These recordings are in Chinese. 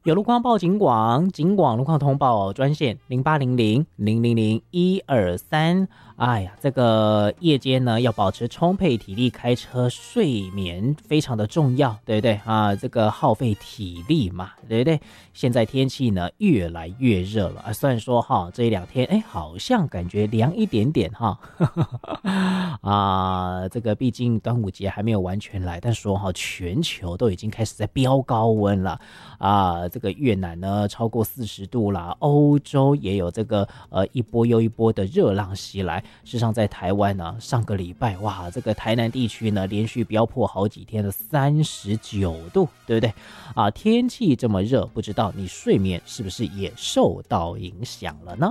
有路况报警广，警广路况通报专线0800-000-123。哎呀，这个夜间呢要保持充沛体力开车，睡眠非常的重要，对不对啊？这个耗费体力嘛，对不对？现在天气呢越来越热了啊，虽然说哈这一两天好像感觉凉一点点哈，啊，这个毕竟端午节还没有完全来，但说哈全球都已经开始在飙高温了啊，这个越南呢超过40度啦，欧洲也有这个一波又一波的热浪袭来。事实上在台湾呢，上个礼拜哇，这个台南地区呢连续飙破好几天的39度，对不对啊？天气这么热，不知道你睡眠是不是也受到影响了呢？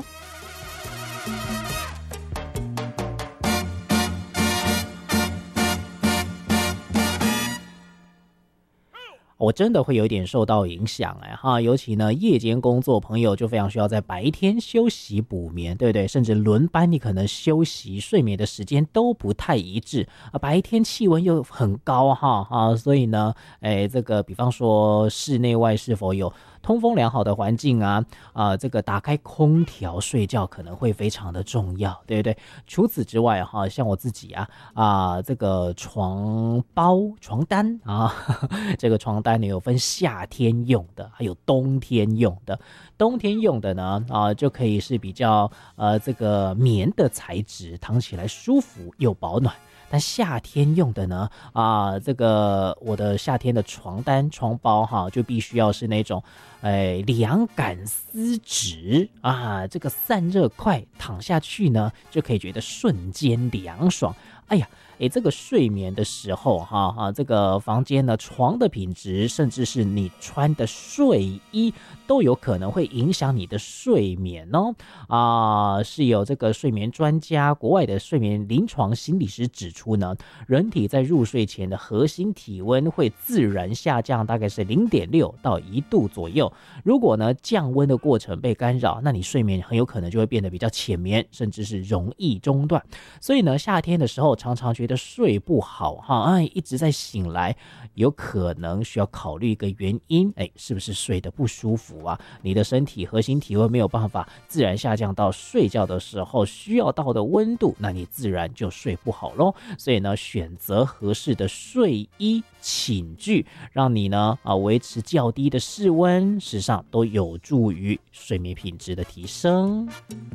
我真的会有一点受到影响尤其呢夜间工作朋友就非常需要在白天休息补眠，对不对？甚至轮班你可能休息睡眠的时间都不太一致白天气温又很高所以呢这个比方说室内外是否有通风良好的环境这个打开空调睡觉可能会非常的重要，对不对？除此之外像我自己这个床单这个床单呢有分夏天用的，还有冬天用的。冬天用的呢就可以是比较这个棉的材质，躺起来舒服又保暖。但夏天用的呢这个我的夏天的床单床包就必须要是那种凉感丝质这个散热快，躺下去呢就可以觉得瞬间凉爽。这个睡眠的时候这个房间呢床的品质，甚至是你穿的睡衣都有可能会影响你的睡眠是有这个睡眠专家，国外的睡眠临床心理师指出呢，人体在入睡前的核心体温会自然下降，大概是0.6到1度左右。如果呢降温的过程被干扰，那你睡眠很有可能就会变得比较浅眠，甚至是容易中断。所以呢夏天的时候常常觉得睡不好一直在醒来，有可能需要考虑一个原因，是不是睡得不舒服你的身体核心体温没有办法自然下降到睡觉的时候需要到的温度，那你自然就睡不好咯。所以呢选择合适的睡衣寝具，让你呢维持较低的室温，事实上都有助于睡眠品质的提升。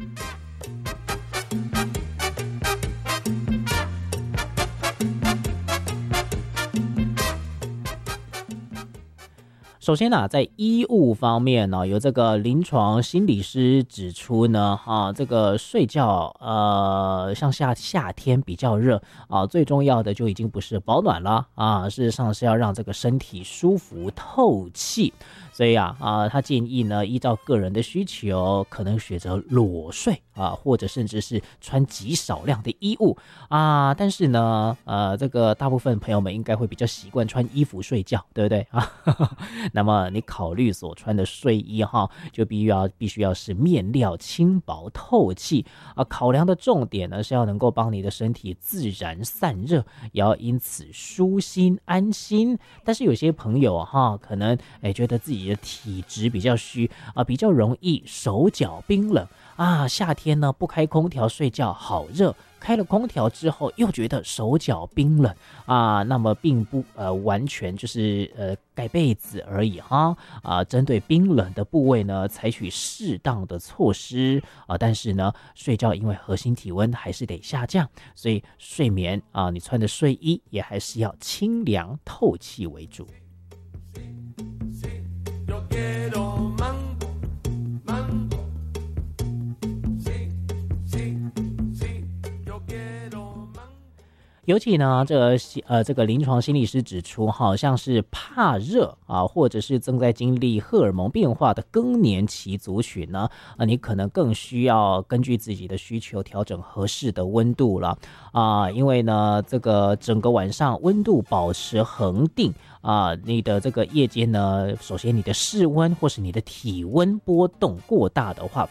首先在衣物方面有这个临床心理师指出呢这个睡觉像夏天比较热最重要的就已经不是保暖了事实上是要让这个身体舒服透气。所以他建议呢依照个人的需求，可能选择裸睡或者甚至是穿极少量的衣物但是呢这个大部分朋友们应该会比较习惯穿衣服睡觉，对不对那么你考虑所穿的睡衣就必须要是面料轻薄透气考量的重点呢是要能够帮你的身体自然散热，也要因此舒心安心。但是有些朋友可能觉得自己的体质比较虚比较容易手脚冰冷夏天呢不开空调睡觉好热，开了空调之后又觉得手脚冰冷那么并不完全就是盖被子而已针对冰冷的部位呢采取适当的措施但是呢睡觉因为核心体温还是得下降，所以睡眠你穿的睡衣也还是要清凉透气为主。尤其呢这个临床心理师指出像是怕热或者是正在经历荷尔蒙变化的更年期族群呢你可能更需要根据自己的需求调整合适的温度了因为呢这个整个晚上温度保持恒定你的这个夜间呢，首先你的室温或是你的体温波动过大的话，